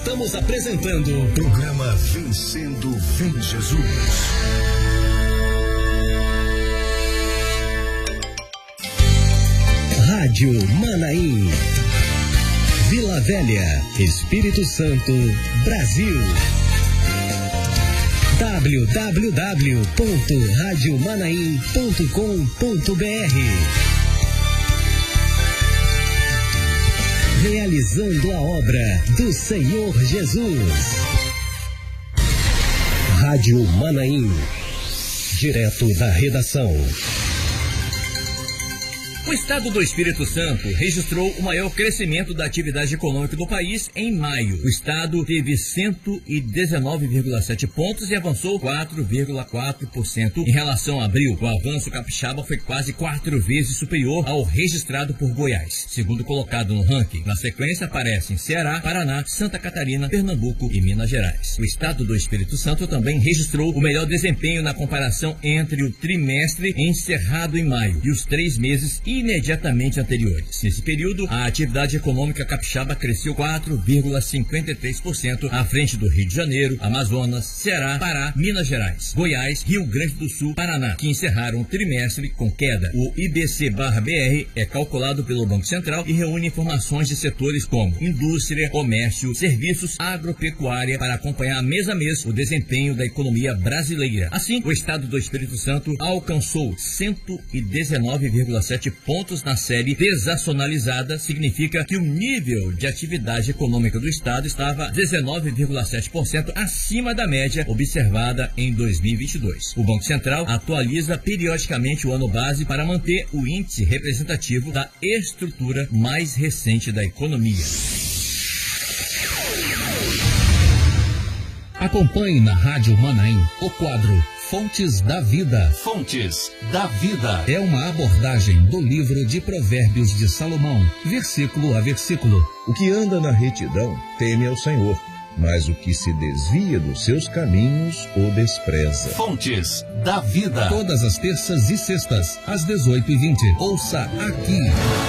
Estamos apresentando programa Vencendo Vem Jesus. Rádio Manaim, Vila Velha, Espírito Santo, Brasil. www.radiomanaim.com.br. Realizando a obra do Senhor Jesus. Rádio Manaim, direto da redação. O estado do Espírito Santo registrou o maior crescimento da atividade econômica do país em maio. O estado teve 119,7 pontos e avançou 4,4% em relação a abril. O avanço capixaba foi quase 4 vezes superior ao registrado por Goiás, segundo colocado no ranking. Na sequência aparecem Ceará, Paraná, Santa Catarina, Pernambuco e Minas Gerais. O estado do Espírito Santo também registrou o melhor desempenho na comparação entre o trimestre encerrado em maio e os 3 meses imediatamente anteriores. Nesse período, a atividade econômica capixaba cresceu 4,53% à frente do Rio de Janeiro, Amazonas, Ceará, Pará, Minas Gerais, Goiás, Rio Grande do Sul, Paraná, que encerraram o trimestre com queda. O IBC/BR é calculado pelo Banco Central e reúne informações de setores como indústria, comércio, serviços, agropecuária para acompanhar mês a mês o desempenho da economia brasileira. Assim, o estado do Espírito Santo alcançou 119,7 pontos na série desacionalizada, significa que o nível de atividade econômica do estado estava 19,7% acima da média observada em 2022. O Banco Central atualiza periodicamente o ano base para manter o índice representativo da estrutura mais recente da economia. Acompanhe na Rádio Manaim o quadro Fontes da Vida. Fontes da Vida é uma abordagem do livro de Provérbios de Salomão, versículo a versículo. O que anda na retidão teme ao Senhor, mas o que se desvia dos seus caminhos o despreza. Fontes da Vida. Todas as terças e sextas, às 18h20. Ouça aqui.